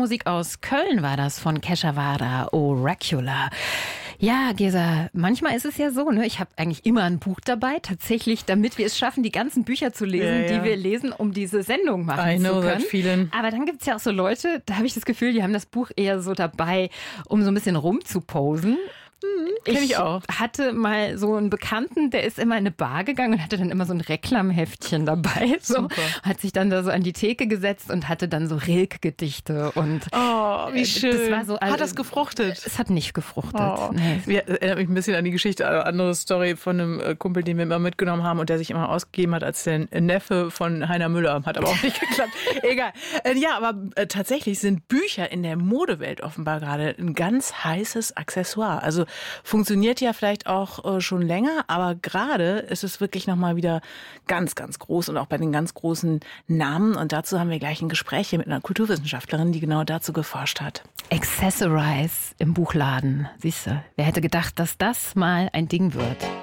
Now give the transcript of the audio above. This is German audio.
Musik aus Köln war das von Kesha Wada, Oracular. Ja, Gesa, manchmal ist es ja so, ne? Ich habe eigentlich immer ein Buch dabei, tatsächlich, damit wir es schaffen, die ganzen Bücher zu lesen, die wir lesen, um diese Sendung machen zu können. Aber dann gibt es ja auch so Leute, da habe ich das Gefühl, die haben das Buch eher so dabei, um so ein bisschen rumzuposen. Kenn ich auch. Hatte mal so einen Bekannten, der ist immer in eine Bar gegangen und hatte dann immer so ein Reklamheftchen dabei. So. Hat sich dann da so an die Theke gesetzt und hatte dann so Rilke-Gedichte. Wie schön. Das war so, hat das gefruchtet? Es hat nicht gefruchtet. Nee. Erinnert mich ein bisschen an die Geschichte, eine andere Story von einem Kumpel, den wir immer mitgenommen haben und der sich immer ausgegeben hat als der Neffe von Heiner Müller. Hat aber auch nicht geklappt. Egal. Ja, aber tatsächlich sind Bücher in der Modewelt offenbar gerade ein ganz heißes Accessoire. Also funktioniert ja vielleicht auch schon länger, aber gerade ist es wirklich nochmal wieder ganz, ganz groß und auch bei den ganz großen Namen. Und dazu haben wir gleich ein Gespräch hier mit einer Kulturwissenschaftlerin, die genau dazu geforscht hat. Accessorize im Buchladen. Siehst du, wer hätte gedacht, dass das mal ein Ding wird?